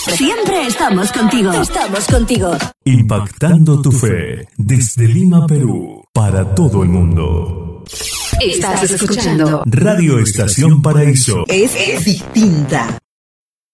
Siempre estamos contigo. Estamos contigo. Impactando tu fe desde Lima, Perú, para todo el mundo. Estás escuchando Radio Estación Paraíso. Es distinta.